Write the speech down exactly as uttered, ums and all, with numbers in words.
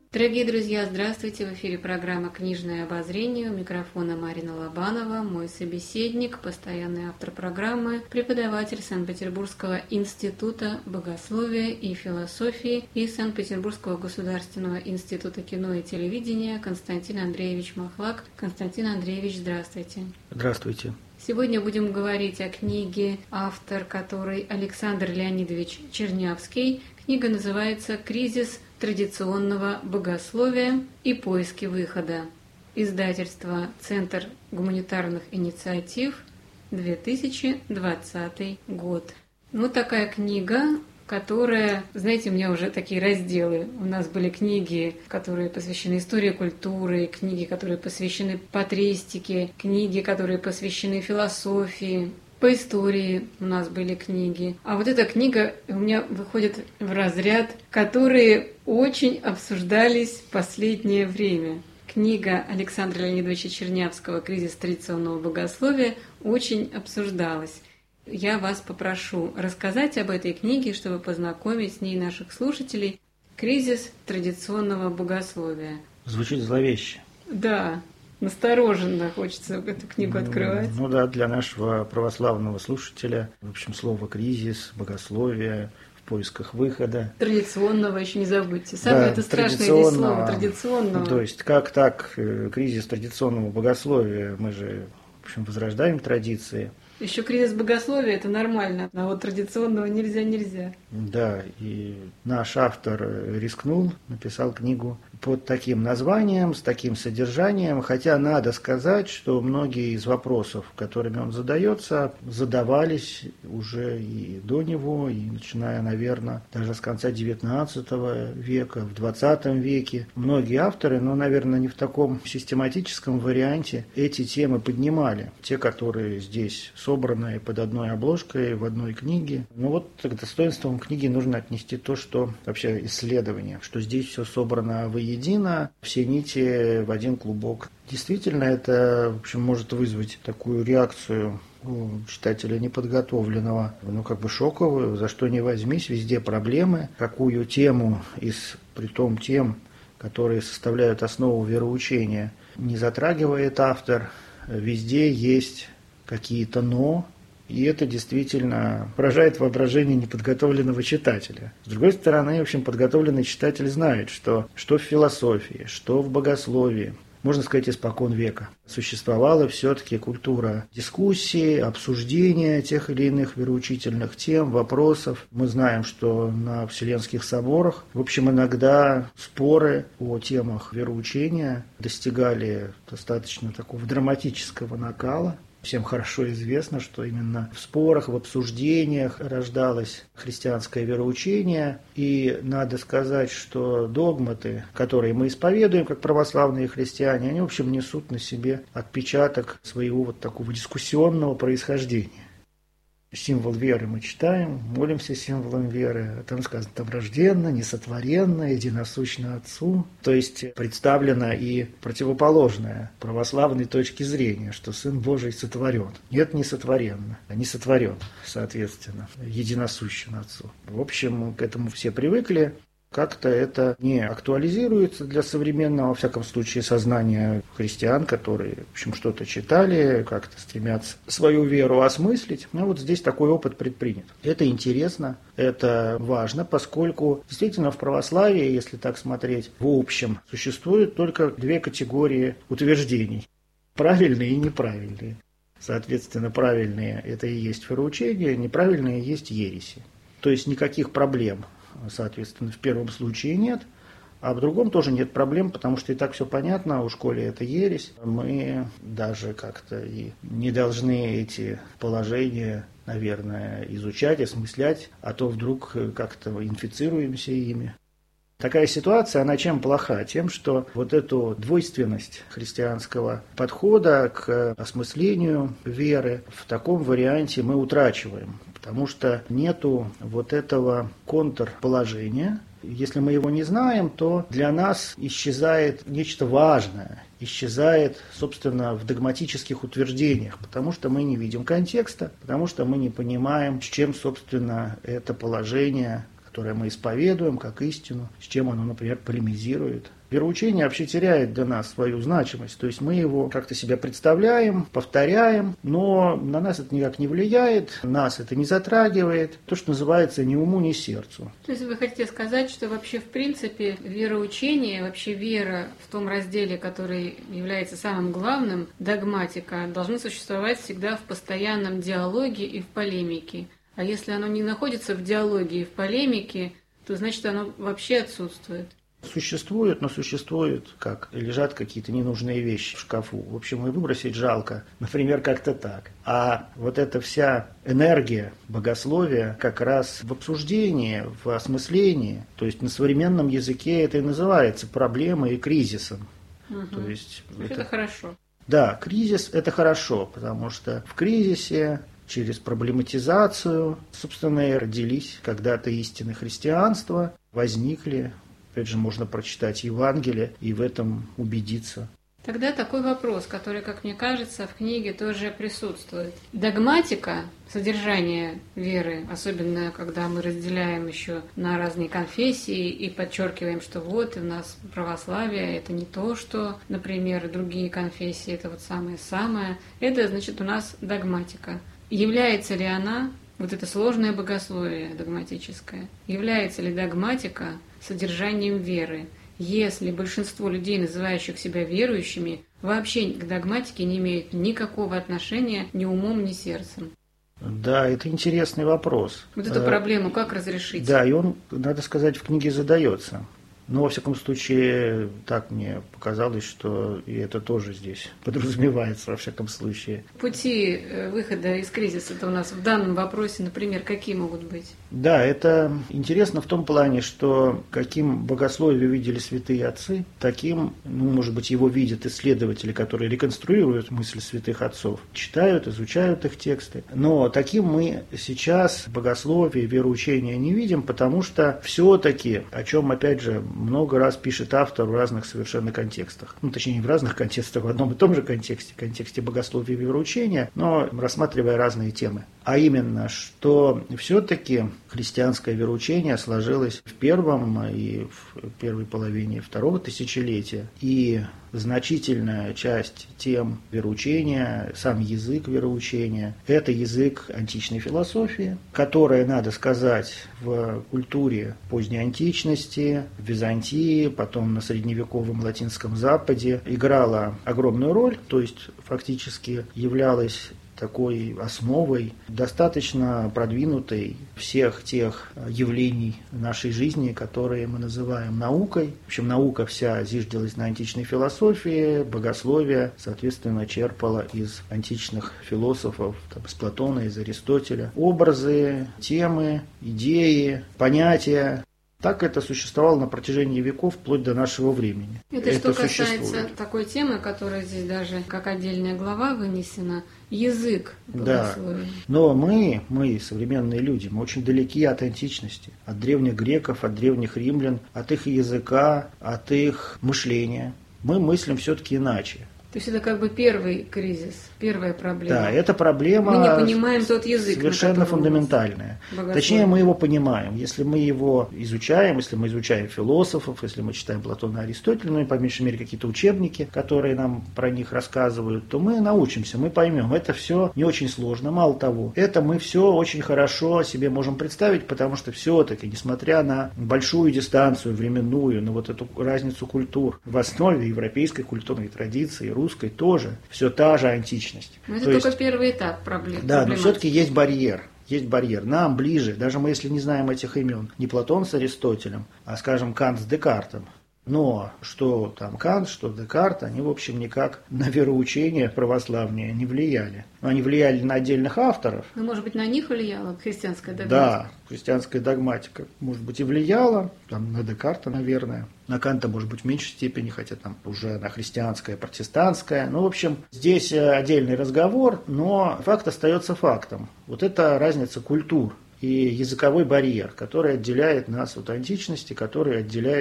Дорогие друзья, здравствуйте! В эфире программа «Книжное обозрение». У микрофона Марина Лобанова, мой собеседник, постоянный автор программы, преподаватель Санкт-Петербургского института богословия и философии и Санкт-Петербургского государственного института кино и телевидения Константин Андреевич Махлак. Константин Андреевич, здравствуйте! Здравствуйте! Сегодня будем говорить о книге, автор которой Александр Леонидович Чернявский. Книга называется «Кризис традиционного богословия и поиски выхода». Издательство «Центр гуманитарных инициатив», две тысячи двадцатый год. Вот такая книга, которая, знаете, у меня уже такие разделы. У нас были книги, которые посвящены истории культуры, книги, которые посвящены патристике, книги, которые посвящены философии. По истории у нас были книги. А вот эта книга у меня выходит в разряд, которые очень обсуждались в последнее время. Книга Александра Леонидовича Чернявского «Кризис традиционного богословия» очень обсуждалась. Я вас попрошу рассказать об этой книге, чтобы познакомить с ней наших слушателей. «Кризис традиционного богословия». Звучит зловеще. Да. Настороженно хочется эту книгу открывать. Ну, ну да, для нашего православного слушателя, в общем, слово «кризис», «богословие», «в поисках выхода». Традиционного еще не забудьте. Самое да, это страшное здесь слово «традиционного». То есть, как так кризис традиционного богословия? Мы же, в общем, возрождаем традиции. Еще кризис богословия – это нормально, а вот традиционного нельзя-нельзя. Да, и наш автор рискнул, написал книгу под таким названием, с таким содержанием, хотя надо сказать, что многие из вопросов, которыми он задается, задавались уже и до него, и начиная, наверное, даже с конца девятнадцатого века, в двадцатом веке. Многие авторы, но, наверное, не в таком систематическом варианте, эти темы поднимали. Те, которые здесь собранные под одной обложкой в одной книге. Ну вот к достоинствам книги нужно отнести то, что вообще исследование, что здесь все собрано воедино, все нити в один клубок. Действительно, это, в общем, может вызвать такую реакцию у читателя неподготовленного, ну как бы шоковую, за что не возьмись, везде проблемы, какую тему из притом тем, которые составляют основу вероучения, не затрагивает автор, везде есть какие-то «но», и это действительно поражает воображение неподготовленного читателя. С другой стороны, в общем, подготовленный читатель знает, что что в философии, что в богословии, можно сказать, испокон века, существовала все-таки культура дискуссии, обсуждения тех или иных вероучительных тем, вопросов. Мы знаем, что на Вселенских соборах, в общем, иногда споры о темах вероучения достигали достаточно такого драматического накала. Всем хорошо известно, что именно в спорах, в обсуждениях рождалось христианское вероучение. И надо сказать, что догматы, которые мы исповедуем как православные христиане, они, в общем, несут на себе отпечаток своего вот такого дискуссионного происхождения. Символ веры мы читаем, молимся символом веры. Там сказано, там рожденно, несотворенно, единосущно Отцу. То есть представлено и противоположное православной точки зрения, что Сын Божий сотворен. Нет, не сотворенно, а не сотворен, соответственно, единосущен Отцу. В общем, к этому все привыкли. Как-то это не актуализируется для современного, во всяком случае, сознания христиан, которые, в общем, что-то читали, как-то стремятся свою веру осмыслить. Ну, вот здесь такой опыт предпринят. Это интересно, это важно, поскольку действительно в православии, если так смотреть, в общем, существует только две категории утверждений. Правильные и неправильные. Соответственно, правильные – это и есть вероучение, неправильные – есть ереси. То есть никаких проблем, соответственно, в первом случае нет, а в другом тоже нет проблем, потому что и так все понятно, у школе это ересь. Мы даже как-то и не должны эти положения, наверное, изучать, осмыслять, а то вдруг как-то инфицируемся ими. Такая ситуация, она чем плоха? Тем, что вот эту двойственность христианского подхода к осмыслению веры в таком варианте мы утрачиваем, потому что нету вот этого контрположения. Если мы его не знаем, то для нас исчезает нечто важное, исчезает, собственно, в догматических утверждениях, потому что мы не видим контекста, потому что мы не понимаем, с чем, собственно, это положение, которое мы исповедуем как истину, с чем оно, например, полемизирует. Вероучение вообще теряет для нас свою значимость, то есть мы его как-то себя представляем, повторяем, но на нас это никак не влияет, нас это не затрагивает, то, что называется ни уму, ни сердцу. То есть вы хотите сказать, что вообще в принципе вероучение, вообще вера в том разделе, который является самым главным, догматика, должны существовать всегда в постоянном диалоге и в полемике. А если оно не находится в диалоге и в полемике, то значит оно вообще отсутствует. Существует, но существует как? Лежат какие-то ненужные вещи в шкафу. В общем, и выбросить жалко. Например, как-то так. А вот эта вся энергия богословия как раз в обсуждении, в осмыслении, то есть на современном языке это и называется проблемой и кризисом. Угу. То есть это... это хорошо. Да, кризис – это хорошо, потому что в кризисе через проблематизацию, собственно, и родились когда-то истины христианства, возникли. Опять же, можно прочитать Евангелие и в этом убедиться. Тогда такой вопрос, который, как мне кажется, в книге тоже присутствует. Догматика, содержание веры, особенно когда мы разделяем еще на разные конфессии и подчеркиваем, что вот у нас православие – это не то, что, например, другие конфессии – это вот самое-самое. Это, значит, у нас догматика. Является ли она, вот это сложное богословие догматическое, является ли догматика содержанием веры, если большинство людей, называющих себя верующими, вообще к догматике не имеют никакого отношения ни умом, ни сердцем? Да, это интересный вопрос. Вот эту проблему как разрешить? Да, и он, надо сказать, в книге задается. Но, во всяком случае, так мне показалось, что и это тоже здесь подразумевается, во всяком случае. Пути выхода из кризиса-то у нас в данном вопросе, например, какие могут быть? Да, это интересно в том плане, что каким богословие видели святые отцы, таким, ну, может быть, его видят исследователи, которые реконструируют мысль святых отцов, читают, изучают их тексты. Но таким мы сейчас богословие, вероучение не видим, потому что все-таки, о чем, опять же, много раз пишет автор в разных совершенно контекстах. Ну, точнее, не в разных контекстах, в одном и том же контексте, в контексте богословия и вероучения, но рассматривая разные темы. А именно, что все-таки христианское вероучение сложилось в первом и в первой половине второго тысячелетия, и значительная часть тем вероучения, сам язык вероучения, это язык античной философии, которая, надо сказать, в культуре поздней античности, в Византии, потом на средневековом латинском Западе играла огромную роль, то есть фактически являлась такой основой, достаточно продвинутой всех тех явлений нашей жизни, которые мы называем наукой. В общем, наука вся зиждилась на античной философии, богословие, соответственно, черпало из античных философов, там, из Платона, из Аристотеля, образы, темы, идеи, понятия. Так это существовало на протяжении веков, вплоть до нашего времени. Это, это что касается существует. Такой темы, которая здесь даже как отдельная глава вынесена, язык богословия. Да, но мы, мы, современные люди, мы очень далеки от античности, от древних греков, от древних римлян, от их языка, от их мышления. Мы мыслим все-таки иначе. То есть это как бы первый кризис, первая проблема. Да, это проблема. Мы не понимаем тот язык, совершенно фундаментальная. Точнее, мы его понимаем. Если мы его изучаем, если мы изучаем философов, если мы читаем Платона и Аристотеля, ну и по меньшей мере какие-то учебники, которые нам про них рассказывают, то мы научимся, мы поймем. Это все не очень сложно. Мало того, это мы все очень хорошо себе можем представить, потому что все-таки, несмотря на большую дистанцию временную, на вот эту разницу культур, в основе европейской культурной традиции, русской тоже, все та же античность. Но это То только есть, первый этап проблем. Да, но все-таки есть барьер. Есть барьер. Нам ближе, даже мы, если не знаем этих имен, не Платон с Аристотелем, а, скажем, Кант с Декартом. Но что там Кант, что Декарт, они, в общем, никак на вероучение православные не влияли. Но они влияли на отдельных авторов. Ну, может быть, на них влияла христианская догматика? Да, христианская догматика, может быть, и влияла. Там, на Декарта, наверное. На Канта, может быть, в меньшей степени, хотя там уже на христианская, протестантская. Ну, в общем, здесь отдельный разговор, но факт остается фактом. Вот это разница культур и языковой барьер, который отделяет нас от античности, который отделяет